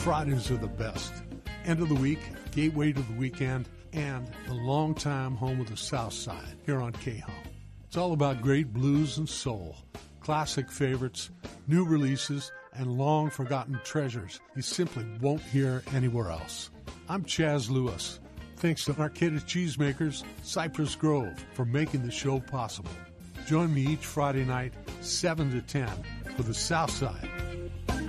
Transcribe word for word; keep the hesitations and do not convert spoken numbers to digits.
Fridays are the best. End of the week, gateway to the weekend, and the longtime home of the South Side here on K-Hum. It's all about great blues and soul, classic favorites, new releases, and long-forgotten treasures you simply won't hear anywhere else. I'm Chaz Lewis. Thanks to Arcata Cheesemakers, Cypress Grove, for making the show possible. Join me each Friday night, seven to ten, for the South Side